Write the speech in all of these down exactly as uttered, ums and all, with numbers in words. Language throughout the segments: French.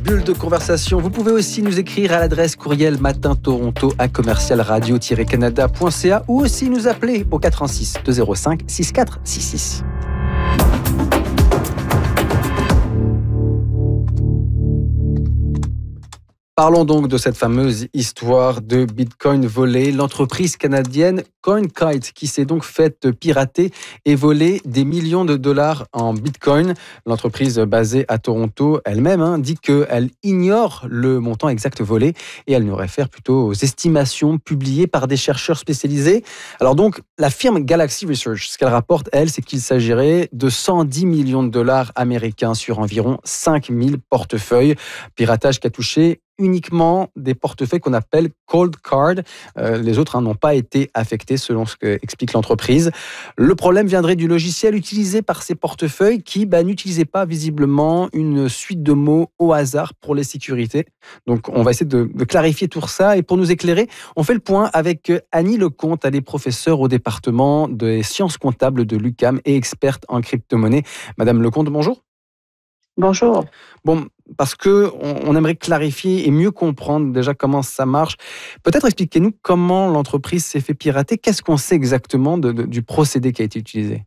bulle de conversation. Vous pouvez aussi nous écrire à l'adresse courriel matintoronto à commercial radio tiret canada point c a ou aussi nous appeler au quatre un six deux zéro cinq six quatre six six. Parlons donc de cette fameuse histoire de Bitcoin volé. L'entreprise canadienne CoinKite qui s'est donc faite pirater et voler des millions de dollars en Bitcoin. L'entreprise basée à Toronto elle-même hein, dit qu'elle ignore le montant exact volé et elle nous réfère plutôt aux estimations publiées par des chercheurs spécialisés. Alors donc, la firme Galaxy Research, ce qu'elle rapporte, elle, c'est qu'il s'agirait de cent dix millions de dollars américains sur environ cinq mille portefeuilles. Piratage qui a touché uniquement des portefeuilles qu'on appelle cold card. Euh, les autres hein, n'ont pas été affectés selon ce qu'explique l'entreprise. Le problème viendrait du logiciel utilisé par ces portefeuilles qui bah, n'utilisait pas visiblement une suite de mots au hasard pour les sécurités. Donc on va essayer de, de clarifier tout ça et pour nous éclairer, on fait le point avec Annie Lecomte. Elle est professeure au département des sciences comptables de l'U Q A M et experte en crypto-monnaie. Madame Lecomte, bonjour. Bonjour. Bon, parce que on aimerait clarifier et mieux comprendre déjà comment ça marche. Peut-être expliquez-nous comment l'entreprise s'est fait pirater. Qu'est-ce qu'on sait exactement de, de, du procédé qui a été utilisé?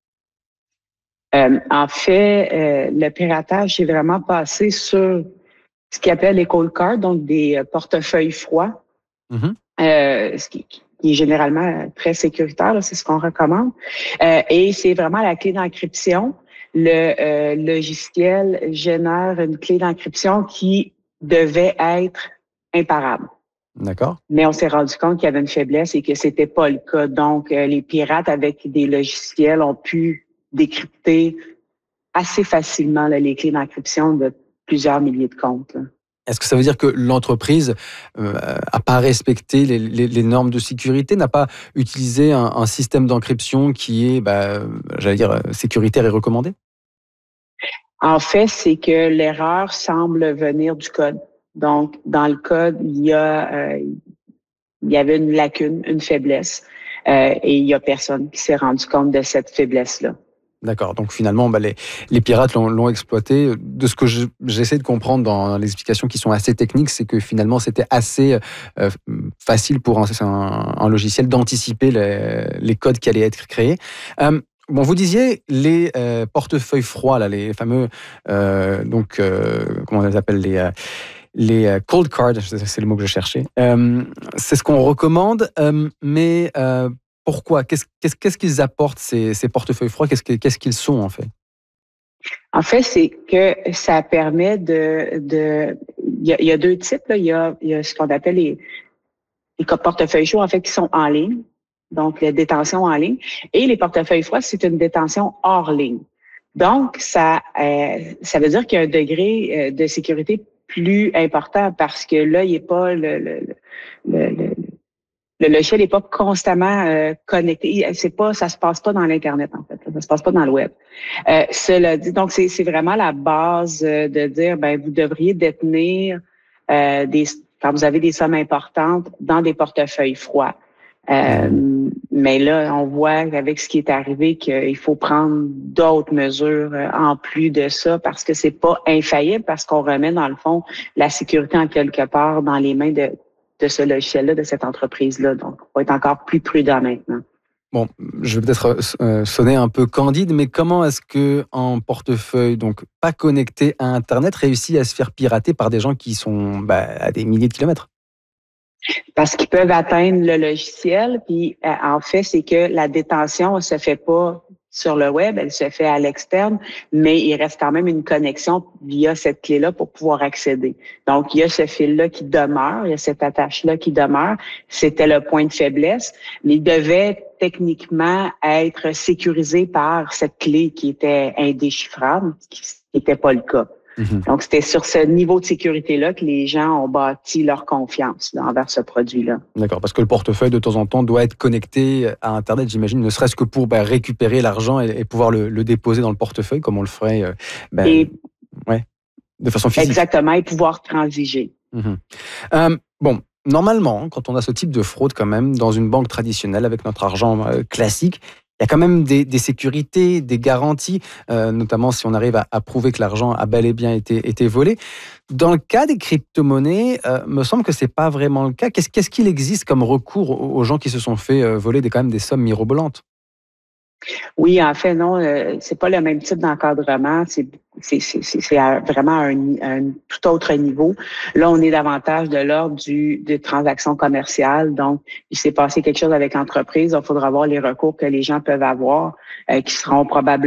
Euh, en fait, euh, le piratage est vraiment passé sur ce qu'ils appellent les cold cards, donc des portefeuilles froids, mm-hmm. euh, ce qui, qui est généralement très sécuritaire, là, c'est ce qu'on recommande. Euh, et c'est vraiment la clé d'encryption. Le euh, logiciel génère une clé d'encryption qui devait être imparable. D'accord. Mais on s'est rendu compte qu'il y avait une faiblesse et que c'était pas le cas. Donc, euh, les pirates avec des logiciels ont pu décrypter assez facilement là, les clés d'encryption de plusieurs milliers de comptes. Là. Est-ce que ça veut dire que l'entreprise euh, a pas respecté les, les, les normes de sécurité, n'a pas utilisé un, un système d'encryption qui est, bah, j'allais dire, sécuritaire et recommandé? En fait, c'est que l'erreur semble venir du code. Donc, dans le code, il y a, euh, il y avait une lacune, une faiblesse, euh, et il y a personne qui s'est rendu compte de cette faiblesse-là. D'accord. Donc finalement, bah, les, les pirates l'ont, l'ont exploité. De ce que je, j'essaie de comprendre dans les explications qui sont assez techniques, c'est que finalement, c'était assez euh, facile pour un, un, un logiciel d'anticiper les, les codes qui allaient être créés. Euh, bon, vous disiez les euh, portefeuilles froids, là, les fameux, euh, donc euh, comment on les appelle les euh, les cold cards, c'est le mot que je cherchais. Euh, c'est ce qu'on recommande, euh, mais euh, pourquoi? Qu'est-ce, qu'est-ce, qu'est-ce qu'ils apportent, ces, ces portefeuilles froids? Qu'est-ce, qu'est-ce qu'ils sont, en fait? En fait, c'est que ça permet de... de il, y a, il y a deux types. Là. Il, y a, il y a ce qu'on appelle les, les portefeuilles chauds, en fait, qui sont en ligne, donc la détention en ligne. Et les portefeuilles froids, c'est une détention hors ligne. Donc, ça, euh, ça veut dire qu'il y a un degré de sécurité plus important parce que là, il n'est pas le... le, le, le Le logiciel n'est pas constamment euh, connecté. C'est pas, ça se passe pas dans l'internet en fait. Ça se passe pas dans le web. Euh, cela dit, donc c'est, c'est vraiment la base euh, de dire, ben vous devriez détenir euh, des quand vous avez des sommes importantes dans des portefeuilles froids. Euh, mmh. Mais là, on voit avec ce qui est arrivé qu'il faut prendre d'autres mesures en plus de ça parce que c'est pas infaillible parce qu'on remet dans le fond la sécurité en quelque part dans les mains de de ce logiciel-là, de cette entreprise-là. Donc, on va être encore plus prudent maintenant. Bon, je vais peut-être euh, sonner un peu candide, mais comment est-ce qu'un portefeuille, donc pas connecté à Internet, réussit à se faire pirater par des gens qui sont bah, à des milliers de kilomètres? Parce qu'ils peuvent atteindre le logiciel, puis euh, en fait, c'est que la détention ne se fait pas sur le web, elle se fait à l'externe, mais il reste quand même une connexion via cette clé-là pour pouvoir accéder. Donc, il y a ce fil-là qui demeure, il y a cette attache-là qui demeure. C'était le point de faiblesse, mais il devait techniquement être sécurisé par cette clé qui était indéchiffrable, ce qui n'était pas le cas. Mm-hmm. Donc, c'était sur ce niveau de sécurité-là que les gens ont bâti leur confiance là, envers ce produit-là. D'accord, parce que le portefeuille, de temps en temps, doit être connecté à Internet, j'imagine, ne serait-ce que pour bah, récupérer l'argent et, et pouvoir le, le déposer dans le portefeuille, comme on le ferait euh, bah, et, ouais, de façon physique. Exactement, et pouvoir transiger. Mm-hmm. Euh, bon, normalement, quand on a ce type de fraude, quand même, dans une banque traditionnelle, avec notre argent euh, classique, il y a quand même des, des sécurités, des garanties, euh, notamment si on arrive à, à prouver que l'argent a bel et bien été, été volé. Dans le cas des crypto-monnaies, euh, me semble que c'est pas vraiment le cas. Qu'est-ce, qu'est-ce qu'il existe comme recours aux aux gens qui se sont fait euh, voler des, quand même des sommes mirobolantes? Oui, en fait, non, euh, c'est pas le même type d'encadrement. C'est c'est c'est c'est c'est à- vraiment un, un tout autre niveau. Là, on est davantage de l'ordre du des transactions commerciales. Donc, il s'est passé quelque chose avec l'entreprise. Il faudra voir les recours que les gens peuvent avoir, euh, qui seront probablement